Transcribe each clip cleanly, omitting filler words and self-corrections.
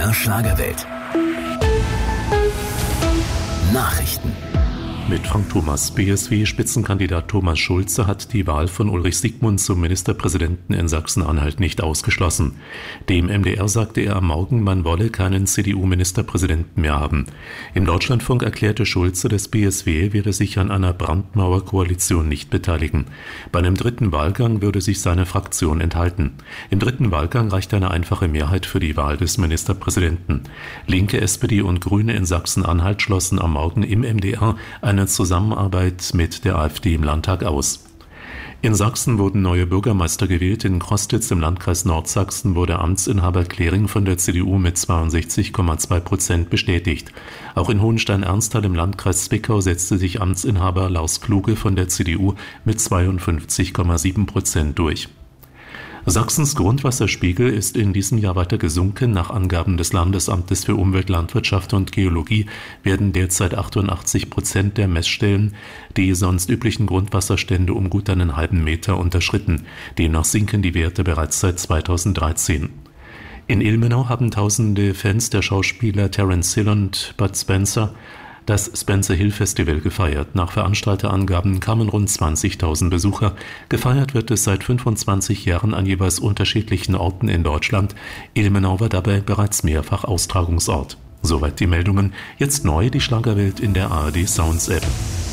MDR Schlagerwelt. Nachrichten. Mit Frank Thomas. BSW-Spitzenkandidat Thomas Schulze hat die Wahl von Ulrich Siegmund zum Ministerpräsidenten in Sachsen-Anhalt nicht ausgeschlossen. Dem MDR sagte er am Morgen, man wolle keinen CDU-Ministerpräsidenten mehr haben. Im Deutschlandfunk erklärte Schulze, das BSW werde sich an einer Brandmauer-Koalition nicht beteiligen. Bei einem dritten Wahlgang würde sich seine Fraktion enthalten. Im dritten Wahlgang reicht eine einfache Mehrheit für die Wahl des Ministerpräsidenten. Linke, SPD und Grüne in Sachsen-Anhalt schlossen am Morgen im MDR eine Zusammenarbeit mit der AfD im Landtag aus. In Sachsen wurden neue Bürgermeister gewählt. In Crostitz im Landkreis Nordsachsen wurde Amtsinhaber Klering von der CDU mit 62,2% bestätigt. Auch in Hohenstein-Ernsthal im Landkreis Zwickau setzte sich Amtsinhaber Lars Kluge von der CDU mit 52,7% durch. Sachsens Grundwasserspiegel ist in diesem Jahr weiter gesunken. Nach Angaben des Landesamtes für Umwelt, Landwirtschaft und Geologie werden derzeit 88% der Messstellen die sonst üblichen Grundwasserstände um gut einen halben Meter unterschritten. Demnach sinken die Werte bereits seit 2013. In Ilmenau haben tausende Fans der Schauspieler Terence Hill und Bud Spencer das Spencer Hill Festival gefeiert. Nach Veranstalterangaben kamen rund 20.000 Besucher. Gefeiert wird es seit 25 Jahren an jeweils unterschiedlichen Orten in Deutschland. Ilmenau war dabei bereits mehrfach Austragungsort. Soweit die Meldungen. Jetzt neu die Schlagerwelt in der ARD Sounds App.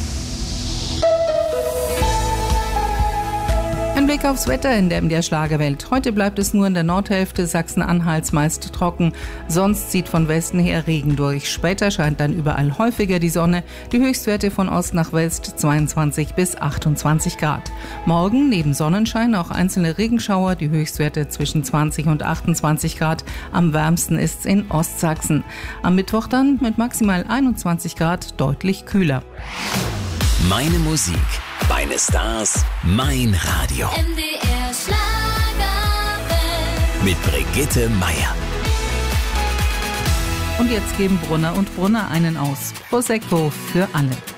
Ein Blick aufs Wetter in der MDR Schlagerwelt. Heute bleibt es nur in der Nordhälfte Sachsen-Anhalts meist trocken. Sonst zieht von Westen her Regen durch. Später scheint dann überall häufiger die Sonne. Die Höchstwerte von Ost nach West 22 bis 28 Grad. Morgen neben Sonnenschein auch einzelne Regenschauer. Die Höchstwerte zwischen 20 und 28 Grad. Am wärmsten ist es in Ostsachsen. Am Mittwoch dann mit maximal 21 Grad deutlich kühler. Meine Musik, meine Stars, mein Radio. MDR Schlagerwelt. Mit Brigitte Meier. Und jetzt geben Brunner und Brunner einen aus. Prosecco für alle.